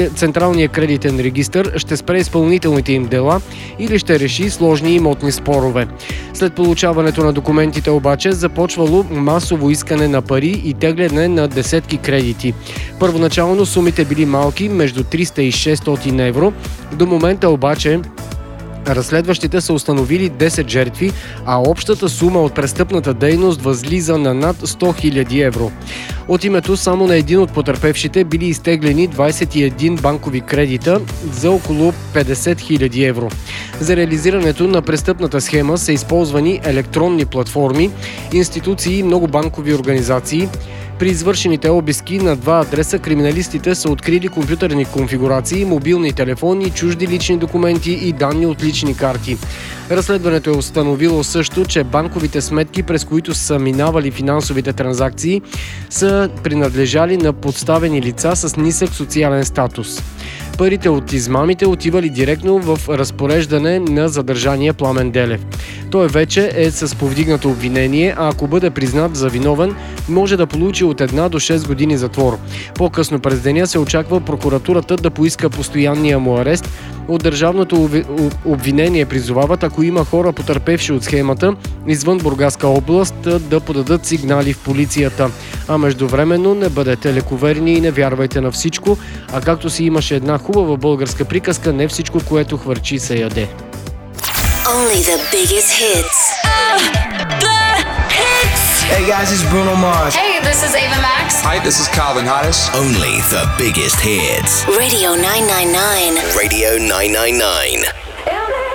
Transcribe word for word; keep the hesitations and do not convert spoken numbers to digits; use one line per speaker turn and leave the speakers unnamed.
Централния кредитен регистър ще спре изпълнителните им дела или ще реши сложни имотни спорове. След получаването на документите обаче започвало масово искане на пари и тегляне на десетки кредити. Първоначално сумите били малки, между триста и шестстотин евро. До момента обаче разследващите са установили десет жертви, а общата сума от престъпната дейност възлиза на над сто хиляди евро. От името само на един от потърпевшите били изтеглени двадесет и един банкови кредита за около петдесет хиляди евро. За реализирането на престъпната схема са използвани електронни платформи, институции и много банкови организации. При извършените обиски на два адреса криминалистите са открили компютърни конфигурации, мобилни телефони, чужди лични документи и данни от лични карти. Разследването е установило също, че банковите сметки, през които са минавали финансовите транзакции, са принадлежали на подставени лица с нисък социален статус. Парите от измамите отивали директно в разпореждане на задържания Пламен Делев. Той вече е с повдигнато обвинение, а ако бъде признат за виновен, може да получи от една до шест години затвор. По-късно през деня се очаква прокуратурата да поиска постоянния му арест. От държавното обвинение призовават, ако има хора потърпевши от схемата извън Бургаска област, да подадат сигнали в полицията. А междувременно не бъдете лековерни и не вярвайте на всичко, а както си имаше една хубава българска приказка, не всичко, което хвърчи, се яде.
Only the biggest hits. Uh, the hits.
Hey guys, it's Bruno Mars.
Hey, this is Ava Max.
Hi, this is Calvin Harris.
Only the biggest hits.
Radio nine nine nine.
Radio nine nine nine.